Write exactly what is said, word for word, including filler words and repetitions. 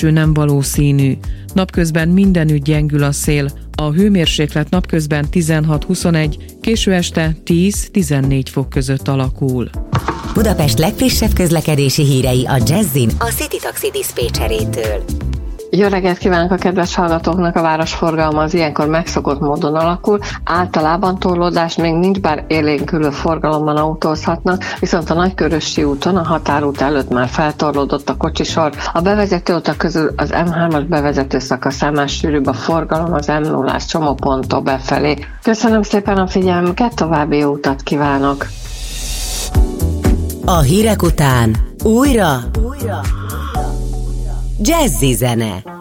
eső nem valószínű. Napközben mindenütt gyengül a szél, a hőmérséklet napközben tizenhat-huszonegy, késő este tíz-tizennégy fok között alakul. Budapest legfrissebb közlekedési hírei a Jazzin a City Taxi diszpécserétől. Jó reggelt kívánok a kedves hallgatóknak! A városforgalma az ilyenkor megszokott módon alakul. Általában torlódás még nincs, bár élénkülő forgalomban autózhatnak, viszont a Nagykörösi úton a határút előtt már feltorlódott a kocsisor. A bevezető utak közül az em hármas bevezető szakaszánál sűrűbb a forgalom az em nullás csomóponttól befelé. Köszönöm szépen a figyelmüket, további jó utat kívánok! A hírek után újra, újra. Jazzy zene.